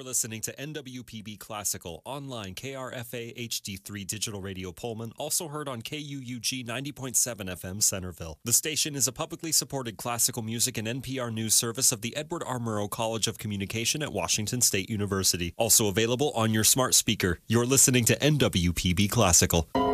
listening to NWPB Classical, online KRFA HD3 Digital Radio Pullman, also heard on KUUG 90.7 FM Centerville. The station is a publicly supported classical music and NPR news service of the Edward R. Murrow College of Communication at Washington State University. Also available on your smart speaker. You're listening to NWPB Classical.